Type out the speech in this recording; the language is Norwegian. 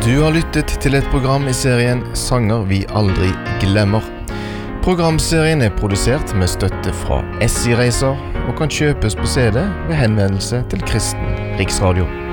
Du har lyttet til et program i serien Sanger vi aldri glemmer. Programserien er produsert med støtte fra SI Reiser og kan kjøpes på CD ved henvendelse til Kristen Riksradio.